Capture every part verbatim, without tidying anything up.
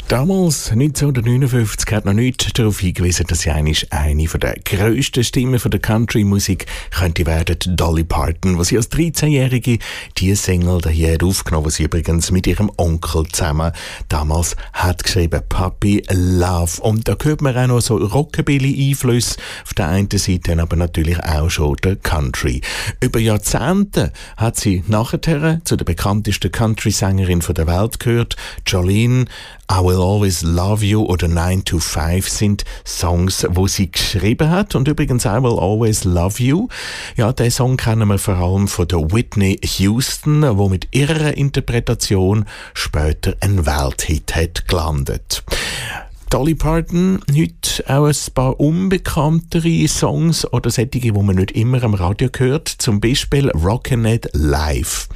Damals, neunzehnhundertneunundfünfzig, hat noch nichts darauf hingewiesen, dass sie eigentlich eine von der grössten Stimmen von der Country-Musik könnte werden, Dolly Parton, was sie als dreizehnjährige die Single hier hat aufgenommen, was sie übrigens mit ihrem Onkel zusammen damals hat geschrieben, Puppy Love. Und da hört man auch noch so Rockabilly-Einflüsse auf der einen Seite, aber natürlich auch schon der Country. Über Jahrzehnte hat sie nachher zu der bekanntesten Country-Sängerin der Welt gehört, Jolene. I Will Always Love You oder nine to five sind Songs, wo sie geschrieben hat. Und übrigens I Will Always Love You. Ja, den Song kennen wir vor allem von der Whitney Houston, wo mit ihrer Interpretation später ein Welthit hat gelandet. Dolly Parton, heute auch ein paar unbekanntere Songs oder solche, die man nicht immer am Radio hört. Zum Beispiel Rockin' It Live.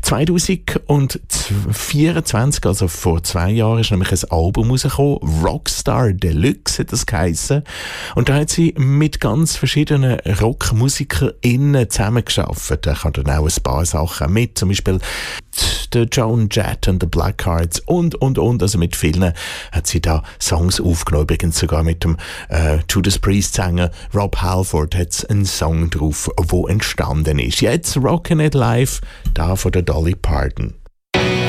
zweitausendvierundzwanzig, also vor zwei Jahren, ist nämlich ein Album rausgekommen. Rockstar Deluxe hat das geheissen. Und da hat sie mit ganz verschiedenen RockmusikerInnen zusammengearbeitet. Da kann dann auch ein paar Sachen mit, zum Beispiel der Joan Jett und the Blackhearts und, und, und. Also mit vielen hat sie da Songs aufgenommen. Übrigens sogar mit dem äh, Judas Priest-Sänger Rob Halford hat es einen Song drauf, der entstanden ist. Jetzt Rockin' It Live, da von der Dolly Parton.